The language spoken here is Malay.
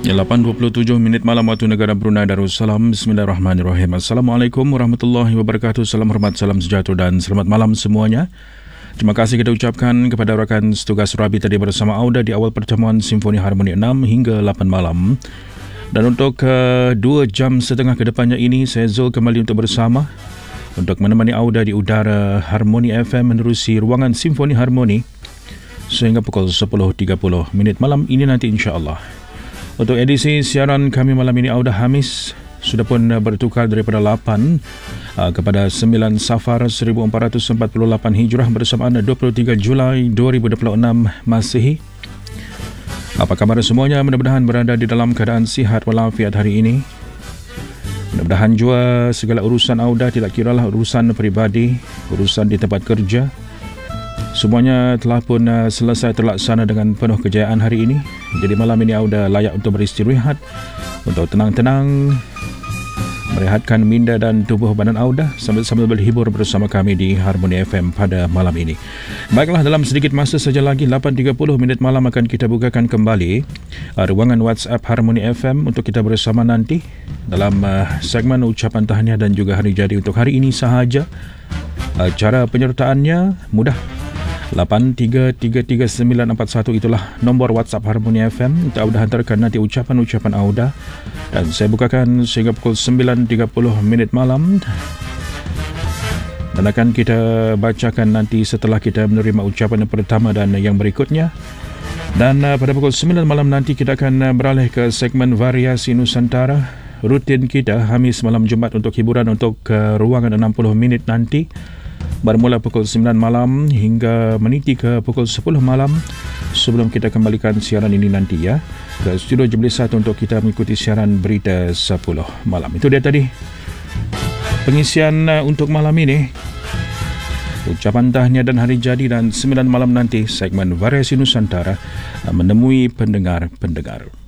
8.27 minit malam waktu negara Brunei Darussalam. Bismillahirrahmanirrahim. Assalamualaikum warahmatullahi wabarakatuh. Salam hormat, salam sejahtera dan selamat malam semuanya. Terima kasih kita ucapkan kepada rakan setugas Rabi tadi bersama Auda di awal pertemuan Simfoni Harmoni 6 hingga 8 malam. Dan untuk 2 jam setengah ke depannya ini, saya Zul kembali untuk bersama untuk menemani Auda di udara Harmoni FM menerusi ruangan Simfoni Harmoni sehingga pukul 10.30 minit malam ini nanti insya-Allah. Untuk edisi siaran kami malam ini, Auda Hamis sudah pun bertukar daripada 8 kepada 9 Safar 1448 Hijrah bersamaan 23 Julai 2026 Masihi. Apa khabar semuanya? Mudah-mudahan berada di dalam keadaan sihat walafiat hari ini. Mudah-mudahan juga segala urusan Auda, tidak kiralah urusan peribadi, urusan di tempat kerja, semuanya telah pun selesai terlaksana dengan penuh kejayaan hari ini. Jadi malam ini Auda layak untuk beristirahat, untuk tenang-tenang merehatkan minda dan tubuh badan Auda sambil berhibur bersama kami di Harmoni FM pada malam ini. Baiklah, dalam sedikit masa saja lagi 8.30 minit malam akan kita bukakan kembali ruangan WhatsApp Harmoni FM untuk kita bersama nanti dalam segmen ucapan tahniah dan juga hari jadi untuk hari ini sahaja. Cara penyertaannya mudah. 83333941 itulah nombor WhatsApp Harmoni FM untuk Auda hantarkan nanti ucapan-ucapan Auda, dan saya bukakan sehingga pukul 9.30 minit malam dan akan kita bacakan nanti setelah kita menerima ucapan yang pertama dan yang berikutnya. Dan pada pukul 9 malam nanti kita akan beralih ke segmen Variasi Nusantara rutin kita Hamis malam Jumaat untuk hiburan untuk ruangan 60 minit nanti, bermula pukul 9 malam hingga meniti ke pukul 10 malam sebelum kita kembalikan siaran ini nanti ya ke studio Jeblis 1 untuk kita mengikuti siaran berita 10 malam. Itu dia tadi pengisian untuk malam ini, ucapan tahniah dan hari jadi, dan 9 malam nanti segmen Variasi Nusantara menemui pendengar-pendengar.